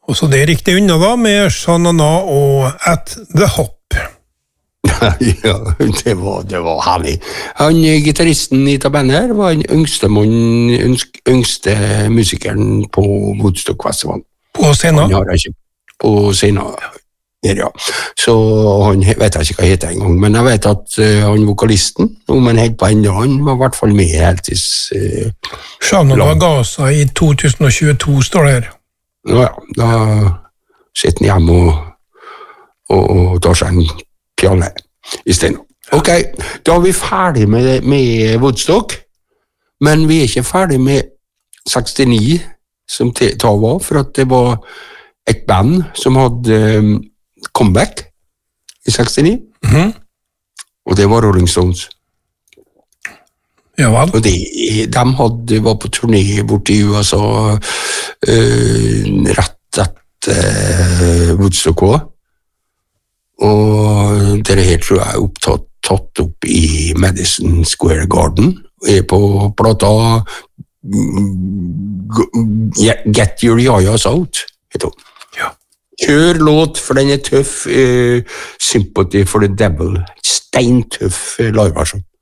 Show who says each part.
Speaker 1: Og så det riktig unna da, med Sha-Na-Na og At The Hop.
Speaker 2: Ja, det var herlig. Han, gitaristen i bandet her, var den yngste musikeren på Woodstock Festival.
Speaker 1: På scenen?
Speaker 2: Han har ikke på scenen, ja. Så han vet jeg ikke hva heter en gang, men jeg vet at han vokalisten, om han helt på enda, han var i hvert fall med helt til...
Speaker 1: Sha-Na-Na ga seg i 2022, står det her.
Speaker 2: Ja, da sitter han hjemme og tar seg en piano i stedet. Ok, da er vi ferdig med Woodstock, men vi er ikke ferdig med 69, som ta var, for at det var et band som hadde comeback i 69, og det var Rolling Stones.
Speaker 1: Ja vel.
Speaker 2: Og de var på turné bort i USA rett etter Woodstock også. Og det her tror jeg tatt opp i Madison Square Garden, på plata Get Your Yayas Out, heter hun.
Speaker 1: Ja.
Speaker 2: Kjør låt, for den tøff, Sympathy for the Devil, steintøff liveversjon.